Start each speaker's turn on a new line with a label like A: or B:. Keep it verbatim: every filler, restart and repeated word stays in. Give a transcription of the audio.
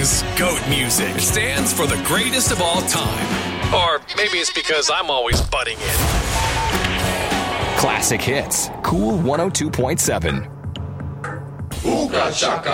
A: GOAT music. It stands for the greatest of all time. Or maybe it's because I'm always butting in.
B: Classic hits. Cool one oh two point seven.
C: Ooga chaka.